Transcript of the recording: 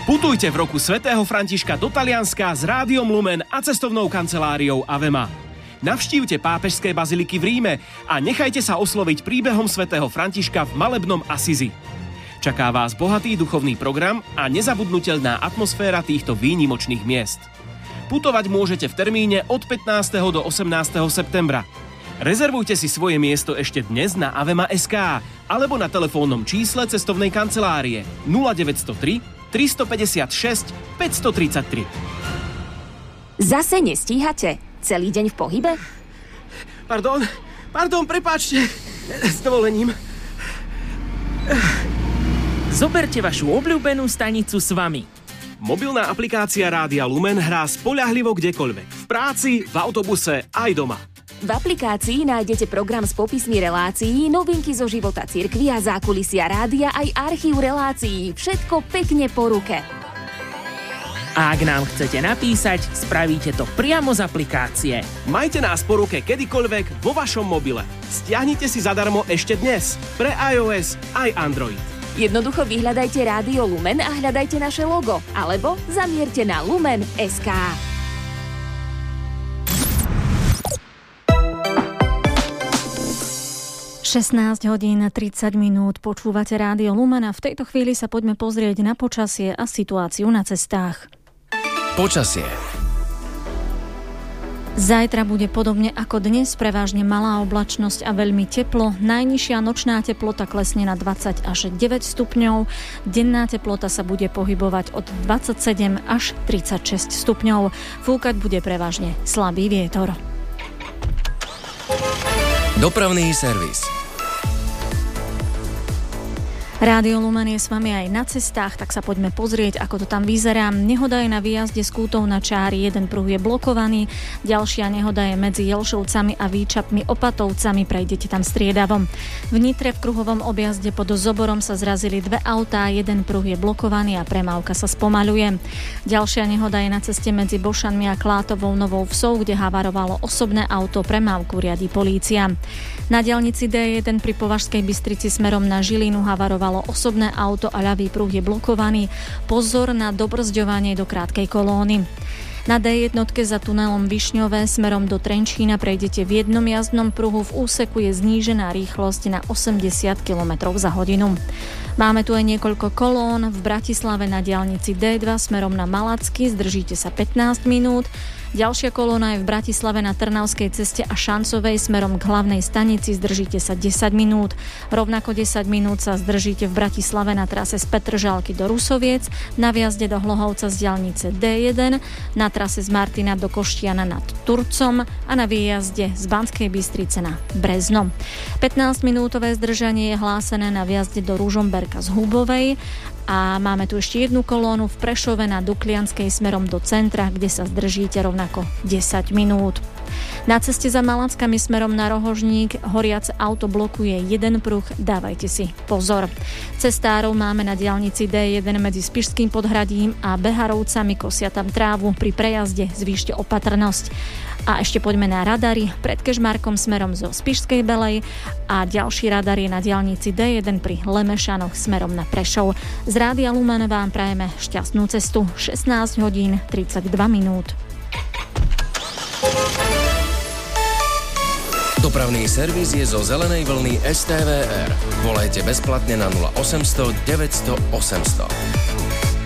Putujte v roku svätého Františka do Talianska s Rádiom Lumen a cestovnou kanceláriou Avema. Navštívte pápežské baziliky v Ríme a nechajte sa osloviť príbehom svätého Františka v malebnom Asizi. Čaká vás bohatý duchovný program a nezabudnuteľná atmosféra týchto výnimočných miest. Putovať môžete v termíne od 15. do 18. septembra. Rezervujte si svoje miesto ešte dnes na avema.sk alebo na telefónnom čísle cestovnej kancelárie 0903 356 533. Zase nestíhate? Celý deň v pohybe? Pardon, prepáčte. S dovolením. Zoberte vašu obľúbenú stanicu s vami. Mobilná aplikácia Rádia Lumen hrá spoľahlivo kdekoľvek. V práci, v autobuse, aj doma. V aplikácii nájdete program s popismi relácií, novinky zo života cirkvi a zákulisia rádia aj archív relácií. Všetko pekne po ruke. A ak nám chcete napísať, spravíte to priamo z aplikácie. Majte nás po ruke kedykoľvek vo vašom mobile. Stiahnite si zadarmo ešte dnes pre iOS aj Android. Jednoducho vyhľadajte Rádio Lumen a hľadajte naše logo. Alebo zamierte na lumen.sk. 16 hodín 30 minút počúvate Rádio Lumen a v tejto chvíli sa poďme pozrieť na počasie a situáciu na cestách. Počasie. Zajtra bude podobne ako dnes, prevažne malá oblačnosť a veľmi teplo. Najnižšia nočná teplota klesne na 20 až 9 stupňov. Denná teplota sa bude pohybovať od 27 až 36 stupňov. Fúkať bude prevažne slabý vietor. Dopravný servis. Rádio Lumen je s vami aj na cestách, tak sa poďme pozrieť, ako to tam vyzerá. Nehoda je na výjazde z Kútov na Čári, jeden pruh je blokovaný, ďalšia nehoda je medzi Jelšovcami a Výčapmi Opatovcami, prejdete tam striedavom. V Nitre v kruhovom objazde pod Zoborom sa zrazili dve autá, jeden pruh je blokovaný a premávka sa spomaľuje. Ďalšia nehoda je na ceste medzi Bošanmi a Klátovou Novou Vsou, kde havarovalo osobné auto, premávku riadi polícia. Na diaľnici D1 pri Považskej Bystrici smerom na Žilinu havarovalo osobné auto a ľavý pruh je blokovaný. Pozor na dobrzďovanie do krátkej kolóny. Na D1 za tunelom Višňové smerom do Trenčína prejdete v jednom jazdnom pruhu, v úseku je znížená rýchlosť na 80 km za hodinu. Máme tu aj niekoľko kolón. V Bratislave na diaľnici D2 smerom na Malacky zdržíte sa 15 minút. Ďalšia kolóna je v Bratislave na Trnavskej ceste a Šancovej smerom k hlavnej stanici, zdržíte sa 10 minút. Rovnako 10 minút sa zdržíte v Bratislave na trase z Petržalky do Rusoviec, na vjazde do Hlohovca z diaľnice D1, na trase z Martina do Koštiana nad Turcom a na výjazde z Banskej Bystrice na Brezno. 15-minútové zdržanie je hlásené na vjazde do Ružomberka z Hubovej. A máme tu ešte jednu kolónu v Prešove na Duklianskej smerom do centra, kde sa zdržíte rovnako 10 minút. Na ceste za Malackami smerom na Rohožník horiace auto blokuje jeden pruh, dávajte si pozor. Cestárov máme na diaľnici D1 medzi Spišským Podhradím a Beharovcami, kosia tam trávu, pri prejazde zvýšte opatrnosť. A ešte poďme na radary pred Kežmarkom smerom zo Spišskej Belej a ďalší radar je na diaľnici D1 pri Lemešanoch smerom na Prešov. Z Rádia Lumen vám prajeme šťastnú cestu. 16 hodín 32 minút. Dopravný servis je zo zelenej vlny STVR. Volajte bezplatne na 0800 900 800.